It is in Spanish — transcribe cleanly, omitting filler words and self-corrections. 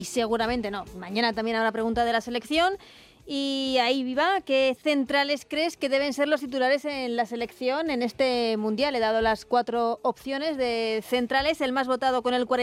Y seguramente no. Mañana también habrá pregunta de la selección. Y ahí, Viva, ¿qué centrales crees que deben ser los titulares en la selección en este Mundial? He dado las 4 opciones de centrales, el más votado con el 40.